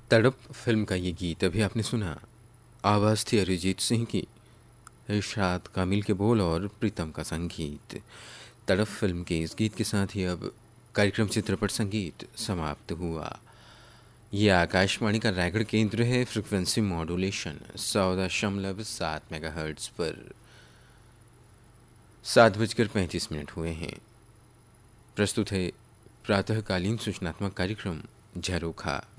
तड़प फिल्म का ये गीत अभी आपने सुना। आवाज़ थी अरिजीत सिंह की, इरशाद कामिल के बोल और प्रीतम का संगीत। तड़प फिल्म के इस गीत के साथ ही अब कार्यक्रम चित्रपट संगीत समाप्त हुआ। ये आकाशवाणी का रायगढ़ केंद्र है। फ्रिक्वेंसी मॉड्यूलेशन 100.7 मेगाहर्ट्ज़ पर 7:35 हुए हैं। प्रस्तुत है प्रातःकालीन सूचनात्मक कार्यक्रम झरोखा।